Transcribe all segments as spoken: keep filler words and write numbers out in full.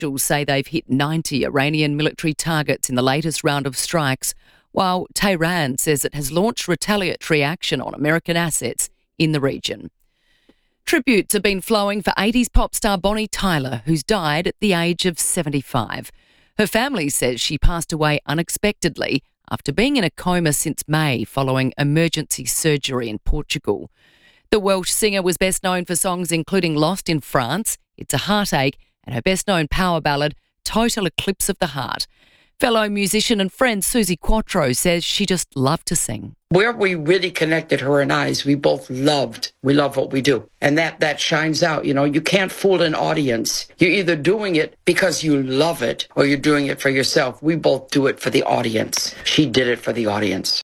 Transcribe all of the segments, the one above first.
officials say they've hit ninety Iranian military targets in the latest round of strikes, while Tehran says it has launched retaliatory action on American assets in the region. Tributes have been flowing for eighties pop star Bonnie Tyler, who's died at the age of seventy-five. Her family says she passed away unexpectedly after being in a coma since May following emergency surgery in Portugal. The Welsh singer was best known for songs including Lost in France, It's a Heartache, and her best-known power ballad, Total Eclipse of the Heart. Fellow musician and friend Susie Quattro says she just loved to sing. Where we really connected, her and I, is we both loved. We love what we do. And that, that shines out. You know, you can't fool an audience. You're either doing it because you love it or you're doing it for yourself. We both do it for the audience. She did it for the audience.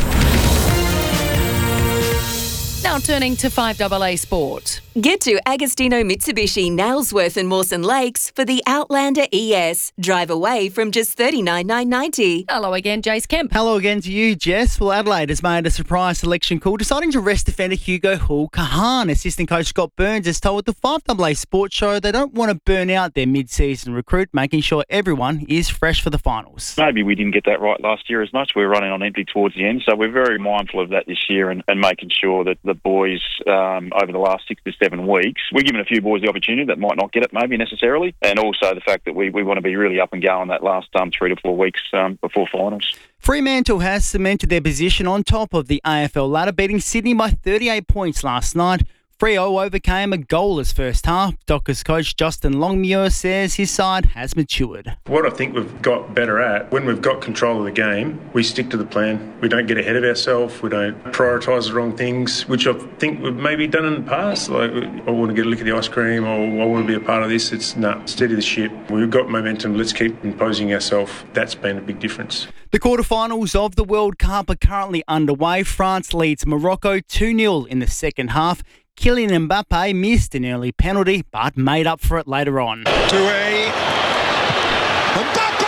Now turning to five A A Sport. Get to Agostino Mitsubishi, Nailsworth and Mawson Lakes for the Outlander E S. Drive away from just thirty-nine thousand nine hundred ninety dollars. Hello again, Jace Kemp. Hello again to you, Jess. Well, Adelaide has made a surprise selection call, deciding to rest defender Hugo Hull Kahan. Assistant coach Scott Burns has told the five A A Sports Show they don't want to burn out their mid-season recruit, making sure everyone is fresh for the finals. Maybe we didn't get that right last year as much. We were running on empty towards the end, so we're very mindful of that this year and, and making sure that the boys um, over the last six to seven weeks, we're giving a few boys the opportunity that might not get it maybe necessarily, and also the fact that we, we want to be really up and going that last um, three to four weeks um, before finals. Fremantle has cemented their position on top of the A F L ladder, beating Sydney by thirty-eight points last night. Freo overcame a goalless first half. Dockers coach Justin Longmuir says his side has matured. What I think we've got better at, when we've got control of the game, we stick to the plan. We don't get ahead of ourselves. We don't prioritise the wrong things, which I think we've maybe done in the past. Like, I want to get a lick of the ice cream, or I want to be a part of this. It's no, nah, steady the ship. We've got momentum. Let's keep imposing ourselves. That's been a big difference. The quarterfinals of the World Cup are currently underway. France leads Morocco two nil in the second half. Kylian Mbappe missed an early penalty, but made up for it later on. Touré. Mbappe!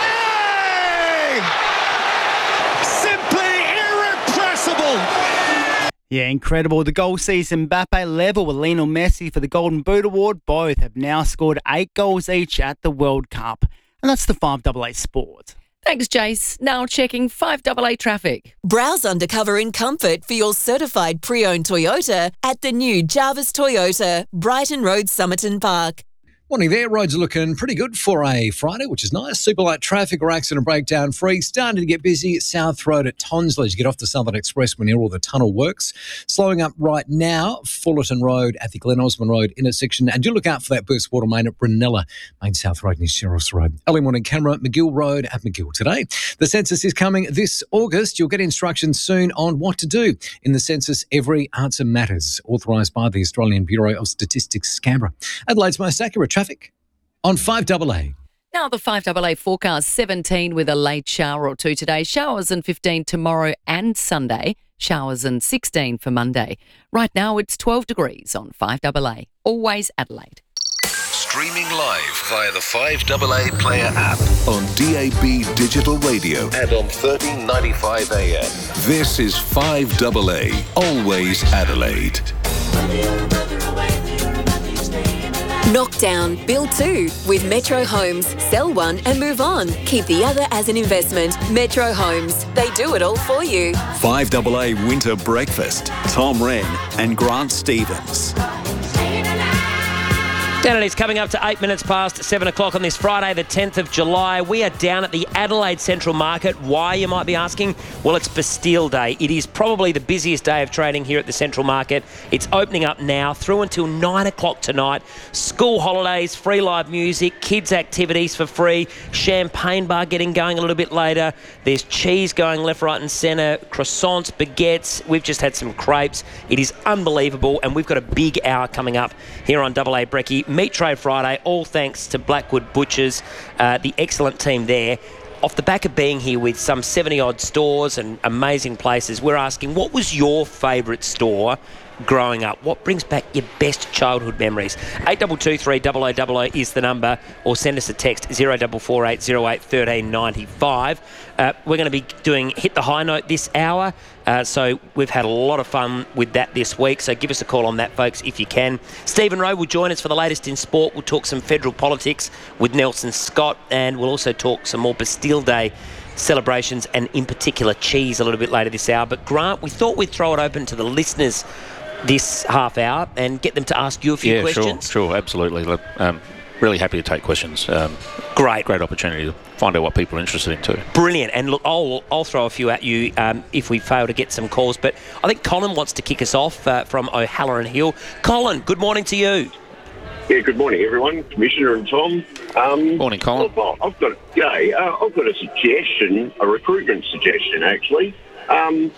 Simply irrepressible! Yeah, incredible. The goal sees Mbappe level with Lionel Messi for the Golden Boot Award. Both have now scored eight goals each at the World Cup. And that's the five A A Sport. Thanks, Jace. Now checking five A A traffic. Browse undercover in comfort for your certified pre-owned Toyota at the new Jarvis Toyota, Brighton Road, Somerton Park. Morning there. Roads are looking pretty good for a Friday, which is nice. Super light traffic or accident breakdown free. Starting to get busy. South Road at Tonsley as you get off the Southern Express when near all the tunnel works. Slowing up right now, Fullerton Road at the Glen Osmond Road intersection. And do look out for that burst water main at Brunella, Main South Road near Sheriff's Road. Early morning camera, McGill Road at McGill today. The census is coming this August. You'll get instructions soon on what to do in the census. Every answer matters. Authorised by the Australian Bureau of Statistics, Canberra. Adelaide's most accurate traffic on five A A. Now the five A A forecast, seventeen with a late shower or two today, showers and fifteen tomorrow and Sunday, showers and sixteen for Monday. Right now it's twelve degrees on five A A. Always Adelaide. Streaming live via the five A A Player app on D A B Digital Radio and on thirteen ninety-five A M. This is five A A. Always Adelaide. Knockdown, build two with Metro Homes. Sell one and move on. Keep the other as an investment. Metro Homes. They do it all for you. five A A Winter Breakfast. Tom Wren and Grant Stevens. And it is coming up to eight minutes past seven o'clock on this Friday, the tenth of July. We are down at the Adelaide Central Market. Why, you might be asking? Well, it's Bastille Day. It is probably the busiest day of trading here at the Central Market. It's opening up now through until nine o'clock tonight. School holidays, free live music, kids' activities for free, champagne bar getting going a little bit later. There's cheese going left, right and centre, croissants, baguettes. We've just had some crepes. It is unbelievable, and we've got a big hour coming up here on double A Brekkie. Meat Trade Friday, all thanks to Blackwood Butchers, uh, the excellent team there. Off the back of being here with some seventy-odd stores and amazing places, we're asking, what was your favourite store growing up? What brings back your best childhood memories? eight two two three zero zero zero zero is the number, or send us a text zero four four eight zero eight one three nine five. Uh, we're going to be doing Hit the High Note this hour, uh, so we've had a lot of fun with that this week, so give us a call on that, folks, if you can. Stephen Rowe will join us for the latest in sport. We'll talk some federal politics with Nelson Scott, and we'll also talk some more Bastille Day celebrations, and in particular cheese, a little bit later this hour. But Grant, we thought we'd throw it open to the listeners this half hour and get them to ask you a few yeah, questions. Sure, sure, absolutely. Look, um, really happy to take questions. Um, great. Great opportunity to find out what people are interested in too. Brilliant. And look, I'll, I'll throw a few at you um, if we fail to get some calls. But I think Colin wants to kick us off uh, from O'Halloran Hill. Colin, good morning to you. Yeah, good morning, everyone. Commissioner and Tom. Um, morning, Colin. I've, I've got, yeah, uh, I've got a suggestion, a recruitment suggestion, actually. Um,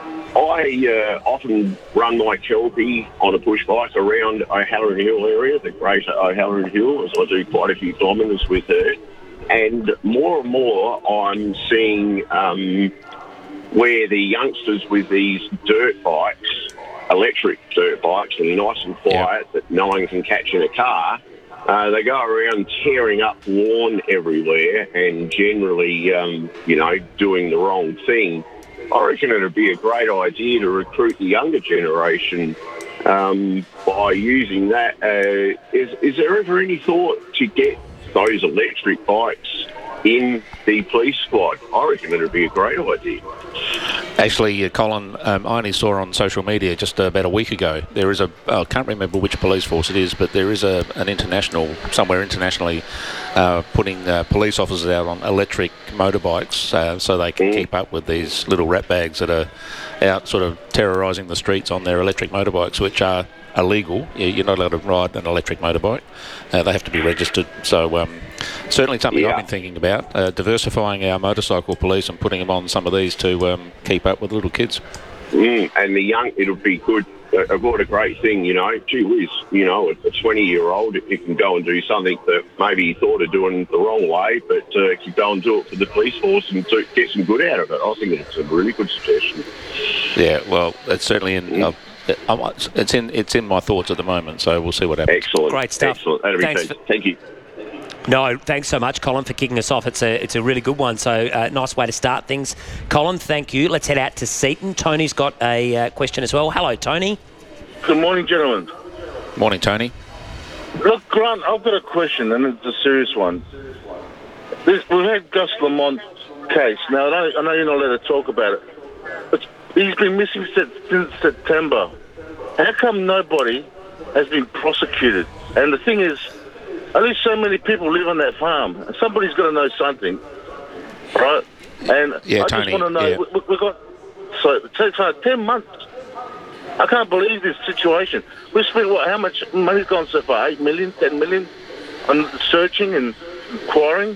I uh, often run my Kelpie on a push bike around O'Halloran Hill area, the greater O'Halloran Hill, as I do quite a few kilometres with her. And more and more, I'm seeing um, where the youngsters with these dirt bikes, electric dirt bikes, and nice and quiet, yep. that no one can catch in a car, uh, they go around tearing up lawn everywhere and generally, um, you know, doing the wrong thing. I reckon it would be a great idea to recruit the younger generation um, by using that. Uh, is, is there ever any thought to get those electric bikes in the police squad? I reckon it would be a great idea. Actually, uh, Colin, um, I only saw on social media just uh, about a week ago, there is a, I can't remember which police force it is, but there is a, an international, somewhere internationally, uh, putting uh, police officers out on electric motorbikes uh, so they can mm. keep up with these little rat bags that are out sort of terrorising the streets on their electric motorbikes, which are illegal. You're not allowed to ride an electric motorbike. Uh, they have to be registered. So um, certainly something yeah. I've been thinking about, uh, diversifying our motorcycle police and putting them on some of these to um, keep up with little kids. Mm, and the young, it'll be good. Uh, what a great thing, you know. Gee whiz, you know, a twenty-year-old, it can go and do something that maybe he thought of doing the wrong way, but uh, can go and do it for the police force and to get some good out of it. I think it's a really good suggestion. Yeah, well, it's certainly in... Mm. Uh, It's in it's in my thoughts at the moment, so we'll see what happens. Excellent. Great stuff. Excellent. That'll be for, Thank you. No, thanks so much, Colin, for kicking us off. It's a it's a really good one. So, uh, nice way to start things. Colin, thank you. Let's head out to Seaton. Tony's got a uh, question as well. Hello, Tony. Good morning, gentlemen. Morning, Tony. Look, Grant, I've got a question, and it's a serious one. This, we've had Gus Lamont case. Now, I know, I know you're not allowed to talk about it, but he's been missing since September. How come nobody has been prosecuted? And the thing is, at least so many people live on that farm. Somebody's got to know something, right? And yeah, I Tony, just want to know, yeah. we, we've got, so it takes like ten months. I can't believe this situation. We've spent, what, how much money's gone so far? eight million, ten million on searching and inquiring?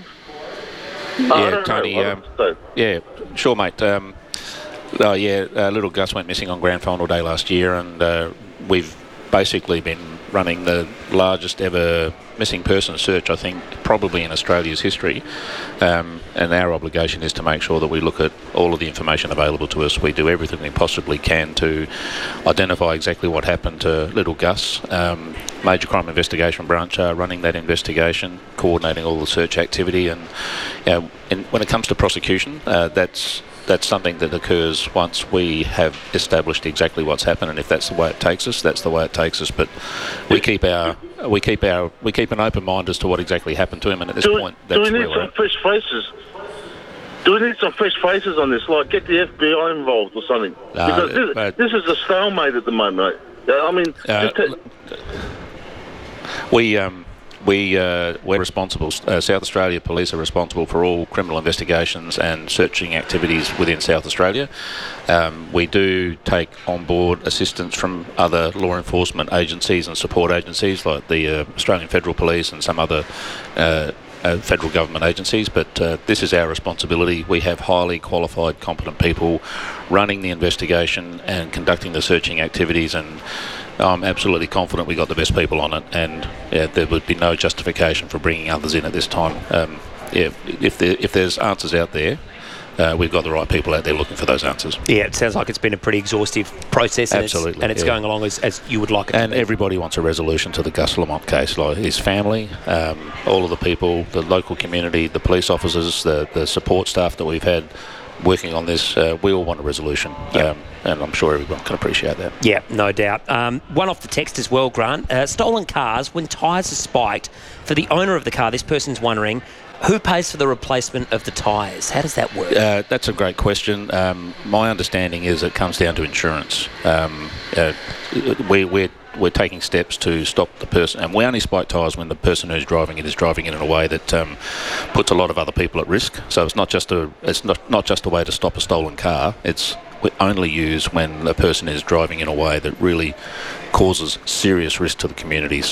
Yeah, Tony, um, yeah, sure, mate. Um, oh, yeah, uh, little Gus went missing on Grand Final Day last year, and uh, we've basically been running the largest ever missing person search, I think, probably in Australia's history. Um, and our obligation is to make sure that we look at all of the information available to us. We do everything we possibly can to identify exactly what happened to little Gus. Um, Major Crime Investigation Branch are running that investigation, coordinating all the search activity. And, you know, and when it comes to prosecution, uh, that's that's something that occurs once we have established exactly what's happened, and if that's the way it takes us, that's the way it takes us. But we keep our we keep our we keep an open mind as to what exactly happened to him, and at this do point, we, that's do we need where we're some at. fresh faces? Do we need some fresh faces on this? Like, get the F B I involved or something? No, because this, uh, this is a stalemate at the moment. I mean, uh, t- we um. We, uh, we're responsible, uh, South Australia Police are responsible for all criminal investigations and searching activities within South Australia. Um, we do take on board assistance from other law enforcement agencies and support agencies like the uh, Australian Federal Police and some other uh, uh, federal government agencies, but uh, this is our responsibility. We have highly qualified, competent people running the investigation and conducting the searching activities, and I'm absolutely confident we got the best people on it, and yeah, there would be no justification for bringing others in at this time. Um, yeah, if there, if there's answers out there, uh, we've got the right people out there looking for those answers. Yeah, it sounds like it's been a pretty exhaustive process. And Absolutely. It's, and it's yeah. going along as, as you would like it And to be. everybody wants a resolution to the Gus Lamont case. Like his family, um, all of the people, the local community, the police officers, the, the support staff that we've had working on this, uh, we all want a resolution. Yep. Um, and I'm sure everyone can appreciate that. Yeah, no doubt. Um, one off the text as well, Grant. Uh, stolen cars, when tyres are spiked, for the owner of the car, this person's wondering, who pays for the replacement of the tyres? How does that work? Uh, that's a great question. Um, my understanding is it comes down to insurance. Um, uh, we, we're we're taking steps to stop the person, and we only spike tyres when the person who's driving it is driving it in a way that um, puts a lot of other people at risk. So it's not just a it's not not just a way to stop a stolen car. It's we only use when a person is driving in a way that really causes serious risk to the community.